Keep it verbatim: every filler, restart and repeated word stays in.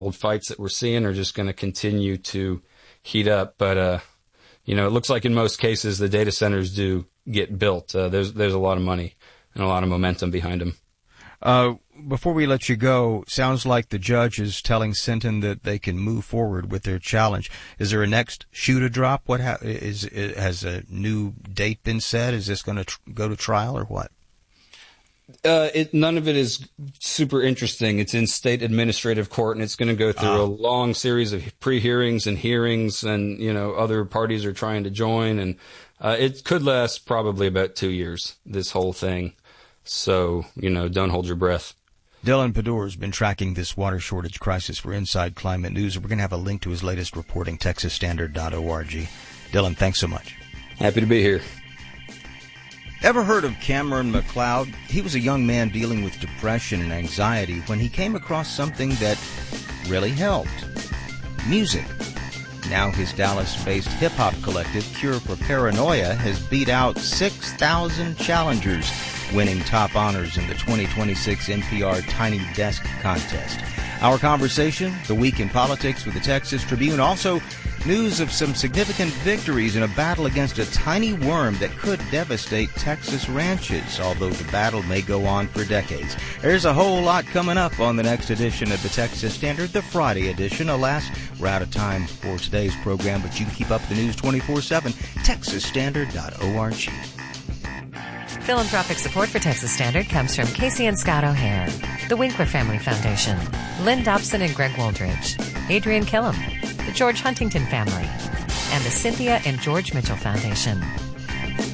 old fights that we're seeing are just going to continue to heat up. But, uh, you know, it looks like in most cases the data centers do get built. Uh, there's there's a lot of money and a lot of momentum behind them. Uh, before we let you go, sounds like the judge is telling Sinton that they can move forward with their challenge. Is there a next shoe to drop? What ha- is, is has a new date been set? Is this going to tr- go to trial or what? Uh, it, none of it is super interesting. It's in state administrative court, and it's going to go through uh. a long series of pre-hearings and hearings, and, you know, other parties are trying to join, and uh, it could last probably about two years, this whole thing. So, you know, don't hold your breath. Dylan Pador has been tracking this water shortage crisis for Inside Climate News. We're going to have a link to his latest reporting, texas standard dot org. Dylan, thanks so much. Happy to be here. Ever heard of Cameron McLeod? He was a young man dealing with depression and anxiety when he came across something that really helped. Music. Now his Dallas-based hip-hop collective, Cure for Paranoia, has beat out six thousand challengers, winning top honors in the twenty twenty-six N P R Tiny Desk Contest. Our conversation, the week in politics with the Texas Tribune, also news of some significant victories in a battle against a tiny worm that could devastate Texas ranches, although the battle may go on for decades. There's a whole lot coming up on the next edition of the Texas Standard, the Friday edition. Alas, we're out of time for today's program, but you can keep up the news twenty-four seven, texas standard dot org. Philanthropic support for Texas Standard comes from Casey and Scott O'Hare, the Winkler Family Foundation, Lynn Dobson and Greg Wooldridge, Adrian Killam, the George Huntington Family, and the Cynthia and George Mitchell Foundation.